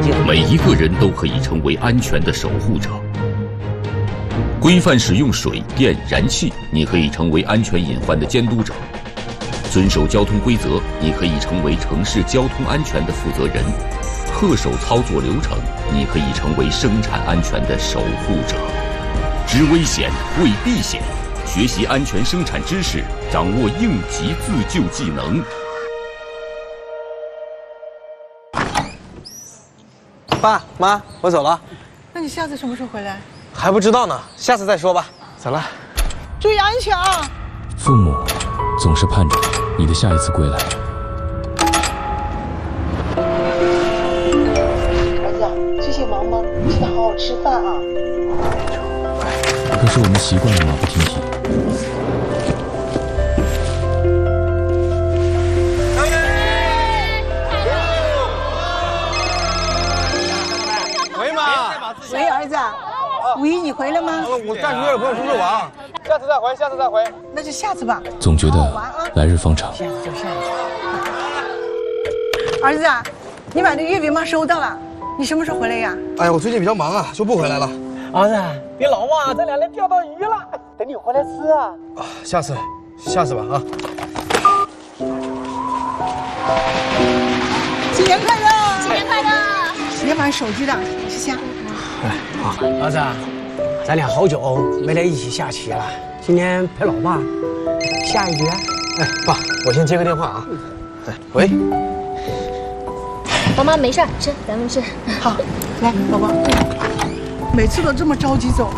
见。 每一个人都可以成为安全的守护者。规范使用水电燃气，你可以成为安全隐患的监督者；遵守交通规则，你可以成为城市交通安全的负责人；恪守操作流程，你可以成为生产安全的守护者。知危险，规避险，学习安全生产知识，掌握应急自救技能。 爸妈，我走了。 那你下次什么时候回来？ 还不知道呢，下次再说吧。走了， 注意安全啊！ 父母总是盼着你的下一次归来。 儿子，最近忙吗？记得好好吃饭啊。 可是我们习惯了马不停蹄。 喂妈， 喂，儿子，五一你回来吗？ 我暂时约了朋友出去玩，下次再回，下次再回。 那就下次吧。 总觉得来日方长。 下次就下次。儿子，你把那月饼嘛收到了，你什么时候回来呀？ 哎呀，我最近比较忙啊，就不回来了。 儿子，你老忘这2天钓到鱼了，等你回来吃啊。 下次吧啊。 新年快乐！ 新年快乐！ 别玩手机了，吃虾。 哎，好，儿子，咱俩好久没来一起下棋了，今天陪老爸下一局。 哎，爸，我先接个电话啊。哎，喂。 宝妈没事，吃，咱们吃。 好，来，宝宝。每次都这么着急走，